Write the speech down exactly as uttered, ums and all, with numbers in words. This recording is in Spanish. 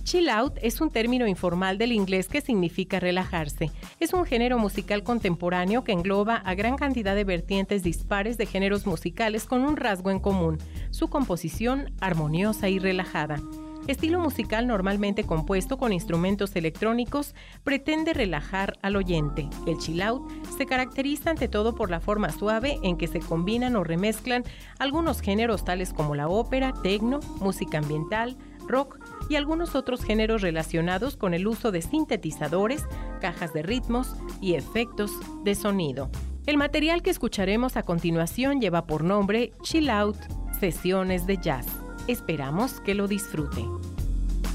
Chill out es un término informal del inglés que significa relajarse. Es un género musical contemporáneo que engloba a gran cantidad de vertientes dispares de géneros musicales con un rasgo en común: su composición armoniosa y relajada. Estilo musical normalmente compuesto con instrumentos electrónicos, pretende relajar al oyente. El chill out se caracteriza ante todo por la forma suave en que se combinan o remezclan algunos géneros tales como la ópera, techno, música ambiental, rock y algunos otros géneros relacionados con el uso de sintetizadores, cajas de ritmos y efectos de sonido. El material que escucharemos a continuación lleva por nombre Chill Out, Sesiones de Jazz. Esperamos que lo disfruten.